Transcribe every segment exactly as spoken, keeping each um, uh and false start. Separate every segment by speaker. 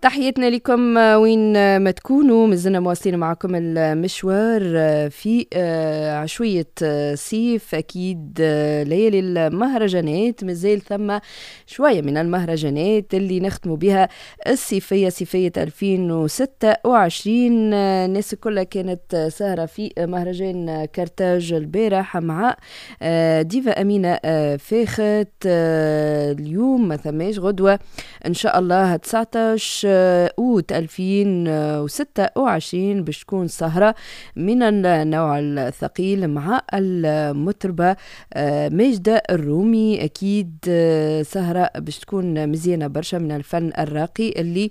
Speaker 1: تحياتنا لكم وين ما تكونوا. مازلنا مواصلين معكم المشوار في عشوية صيف. أكيد ليالي المهرجانات مازال ثم شوية من المهرجانات اللي نختموا بها الصيفية، صيفية ألفين وستة وعشرين. الناس كلها كانت سهرة في مهرجان كرتاج البارح مع ديفا أمينة فاخت. اليوم ما ثماش، غدوة إن شاء الله تسعتاش أوت ألفين وستة وعشرين باش تكون سهرة من النوع الثقيل مع المطربة ماجدة الرومي. أكيد سهرة باش تكون مزيانة برشا من الفن الراقي اللي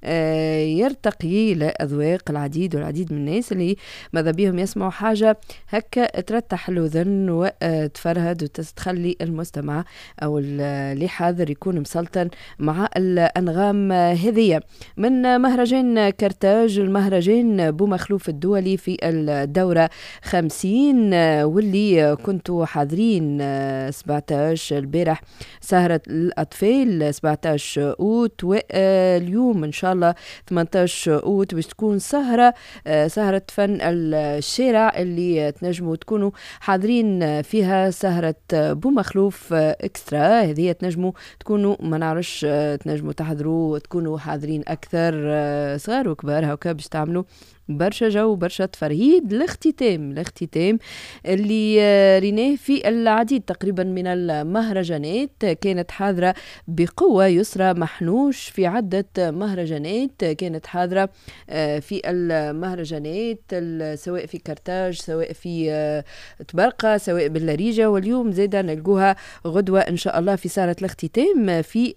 Speaker 1: يرتقي لأذواق العديد والعديد من الناس اللي ماذا بيهم يسمعوا حاجة هكا ترتاح الأذن وتفرهد وتخلي المستمع أو اللي حاضر يكون مسلطن مع الأنغام هذية. من مهرجان كرتاج، المهرجان بومخلوف الدولي في الدورة خمسين، واللي كنتوا حاضرين سبعتاش البارح سهرة الأطفال سبعتاش أوت، واليوم إن شاء الله ثمانتاش أوت باش تكون سهرة سهرة فن الشارع اللي تنجموا تكونوا حاضرين فيها. سهرة بومخلوف إكسترا هذه تنجموا تكونوا ما نعرفش تنجموا تحضروا وتكونوا حاضرين أكثر، صغار وكبار هكا باش تعملوا برشا جو برشا تفرهيد. الاختتام الاختتام اللي ريناه في العديد تقريبا من المهرجانات، كانت حاضرة بقوة يسرى محنوش في عدة مهرجانات، كانت حاضرة في المهرجانات سواء في كرتاج سواء في تبرقة سواء باللاريجة، واليوم زيدا نلقوها غدوة إن شاء الله في سهرة الاختتام في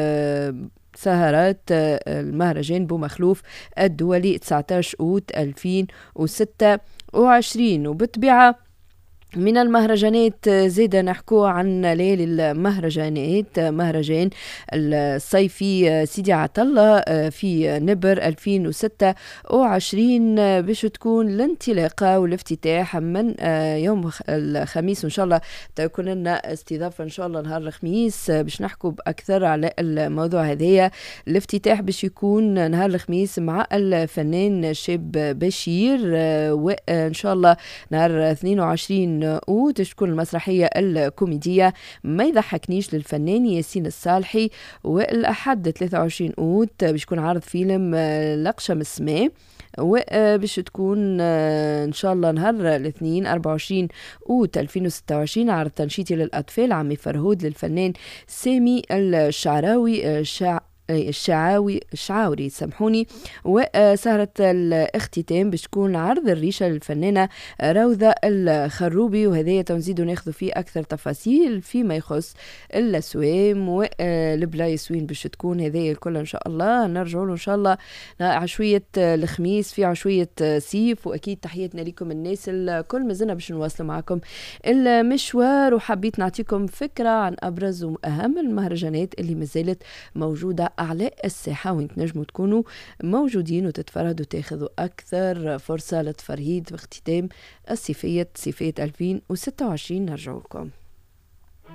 Speaker 1: سهرات المهرجان بومخلوف الدولي تسعتاش أوت ألفين وستة وعشرين. وبالطبيعة من المهرجانات زيدا نحكو عن ليالي المهرجانات، مهرجان الصيفي سيدي عطلة في نبر ألفين وستة وعشرين باش تكون الانطلاقة والافتتاح من يوم الخميس. وإن شاء الله تكون لنا استضافة إن شاء الله نهار الخميس باش نحكو بأكثر على الموضوع هذايا. الافتتاح باش يكون نهار الخميس مع الفنان الشاب بشير، وإن شاء الله نهار اثنين وعشرين أوت تكون المسرحية الكوميدية ما يضحكنيش للفنان ياسين الصالحي، والأحد ثلاثة وعشرين أوت باش يكون عرض فيلم لقشة من السماء، وباش تكون إن شاء الله نهار الاثنين أربعة وعشرين أوت ألفين وستة وعشرين عرض تنشيطي للأطفال عمي فرهود للفنان سامي الشعراوي الشع... الشعاوي الشعاوري سامحوني. وسهرة الاختتام باش تكون عرض الريشة للفنانة روضة الخروبي، وهذا تنزيد ناخذ فيه أكثر تفاصيل فيما يخص الأسوام والبلايص وين باش تكون هذا الكل. إن شاء الله نرجعوا له إن شاء الله عشوية الخميس في عشوية صيف. وأكيد تحياتنا لكم الناس الكل، مازلنا باش نواصل معكم المشوار، وحبيت نعطيكم فكرة عن أبرز وأهم المهرجانات اللي مازالت موجودة على الساحة وين تنجموا تكونوا موجودين وتتفرهدوا وتاخذوا أكثر فرصة للتفرهيد واختتام الصيفية صيفية ألفين وستة وعشرين. نرجع لكم.